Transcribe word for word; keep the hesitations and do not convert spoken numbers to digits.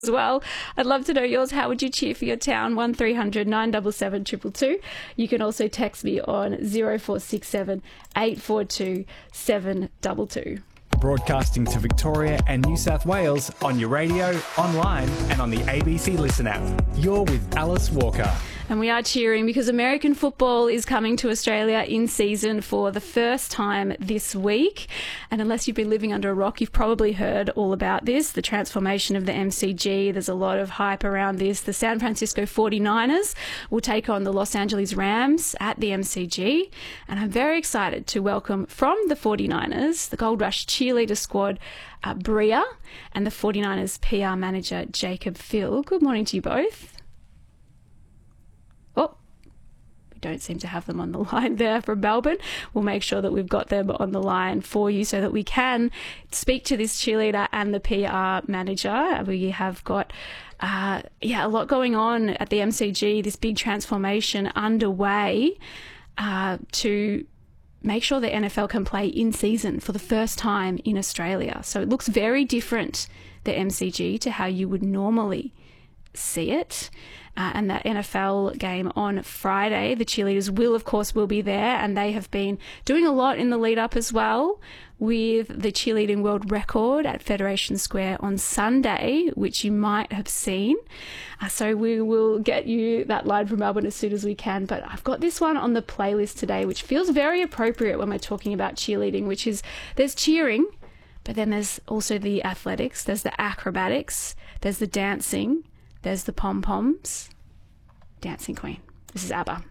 as well. I'd love to know yours. How would you cheer for your town? one three hundred nine seven seven two two two. You can also text me on zero four six seven eight four two seven two two. Broadcasting to Victoria and New South Wales on your radio, online and on the A B C Listen app. You're with Alice Walker. And we are cheering because American football is coming to Australia in season for the first time this week. And unless you've been living under a rock, you've probably heard all about this, the transformation of the M C G. There's a lot of hype around this. The San Francisco forty-niners will take on the Los Angeles Rams at the M C G. And I'm very excited to welcome from the forty-niners, the Gold Rush cheerleader squad, uh, Bria, and the forty-niners P R manager, Jacob Phil. Good morning to you both. Oh, we don't seem to have them on the line there from Melbourne. We'll make sure that we've got them on the line for you so that we can speak to this cheerleader and the P R manager. We have got uh, yeah, a lot going on at the M C G, this big transformation underway uh, to make sure the N F L can play in season for the first time in Australia. So it looks very different, the M C G, to how you would normally see it. Uh, and that N F L game on Friday, the cheerleaders will, of course, will be there, and they have been doing a lot in the lead up as well, with the cheerleading world record at Federation Square on Sunday, which you might have seen. Uh, so we will get you that line from Melbourne as soon as we can. But I've got this one on the playlist today, which feels very appropriate when we're talking about cheerleading, which is there's cheering, but then there's also the athletics, there's the acrobatics, there's the dancing, there's the pom-poms. Dancing Queen. This is ABBA.